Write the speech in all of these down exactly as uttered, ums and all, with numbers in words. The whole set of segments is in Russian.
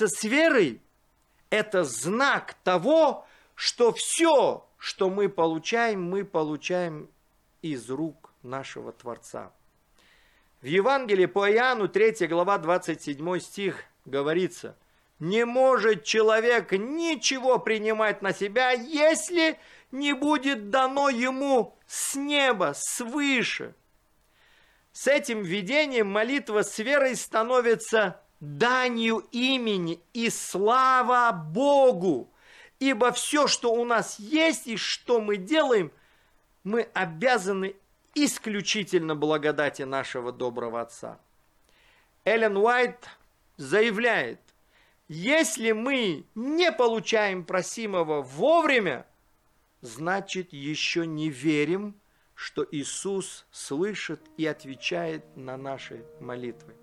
молиться с верой – это знак того, что все, что мы получаем, мы получаем из рук нашего Творца. В Евангелии по Иоанну, третья глава, двадцать седьмой стих говорится: «Не может человек ничего принимать на себя, если не будет дано ему с неба, свыше». С этим видением молитва с верой становится данью имени и слава Богу. Ибо все, что у нас есть и что мы делаем, мы обязаны исключительно благодати нашего доброго Отца. Эллен Уайт заявляет: если мы не получаем просимого вовремя, значит, еще не верим, что Иисус слышит и отвечает на наши молитвы.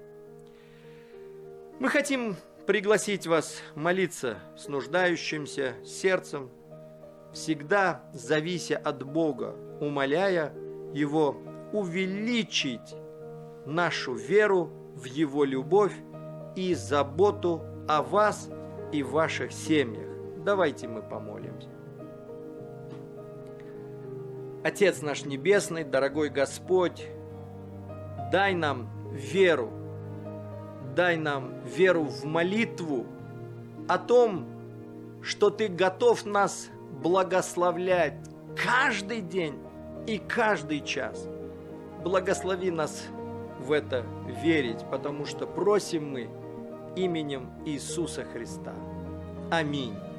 Мы хотим пригласить вас молиться с нуждающимся сердцем, всегда завися от Бога, умоляя Его увеличить нашу веру в Его любовь и заботу о вас и ваших семьях. Давайте мы помолимся. Отец наш Небесный, дорогой Господь, дай нам веру, дай нам веру в молитву о том, что Ты готов нас благословлять каждый день и каждый час. Благослови нас в это верить, потому что просим мы именем Иисуса Христа. Аминь.